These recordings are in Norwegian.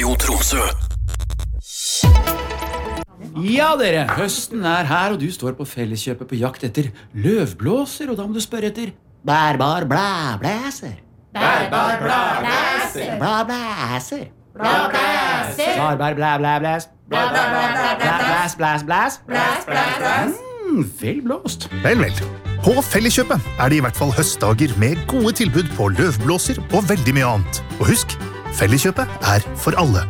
Radio Tromsø. Ja dere, høsten her, og du står på Felleskjøpet på jakt etter løvblåser, og da må du spørre etter bærbar blæblæser. Bærbar blæblæser. Blæblæser. Blæblæser. Bærbar blæblæblæs. Blæs, blæs, blæs. Blæs. Vel blåst. Vel. På Felleskjøpet det I hvert fall høstdager med gode tilbud på løvblåser og veldig mye annet. Og husk, Felleskjøpet for alle.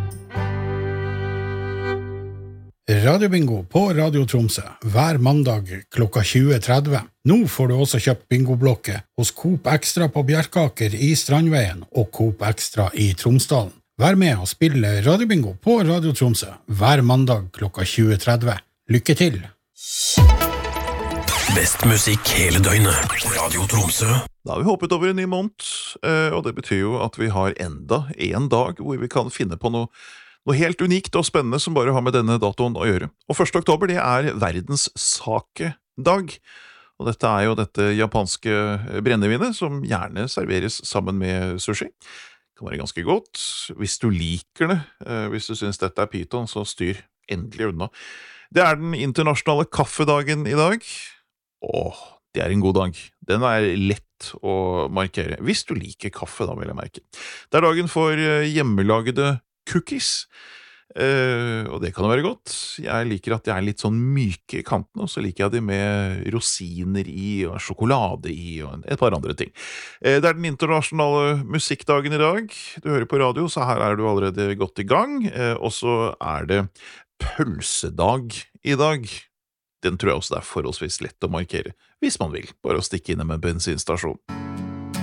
Radiobingo på Radio Tromsø hver mandag klokka 20.30. Nå får du også kjøpt bingoblokke hos Coop Extra på Bjerkaker I Strandveien og Coop Extra I Tromsdalen. Vær med og spille Radiobingo på Radio Tromsø hver mandag klokka 20.30. Lykke til! Best musikk hele døgnet. Radio Tromsø. Da har vi hoppet over en ny måned, og det betyr jo at vi har enda en dag hvor vi kan finne på noe helt unikt og spennende som bare har med denne datoen å gjøre. Og 1. oktober, det verdens sake-dag. Og dette jo dette japanske brennevinet som gjerne serveres sammen med sushi. Det kan være ganske godt. Hvis du liker det, hvis du synes dette pyton, så styr endelig unna. Det den internasjonale kaffedagen I dag. Det en god dag. Den lett å markere. Hvis du liker kaffe, da vil jeg merke. Det dagen for hjemmelagede cookies. Og det kan jo være godt. Jeg liker at de litt sånn myke I kanten, og så liker jeg de med rosiner I, og sjokolade I, og et par andre ting. Det den internasjonale musikkdagen I dag. Du hører på radio, så her du allerede godt I gang. Og så det pølsedag I dag. Den tror jeg også det forholdsvis lett å markere, hvis man vil, bare å stikke inne med bensinstasjon.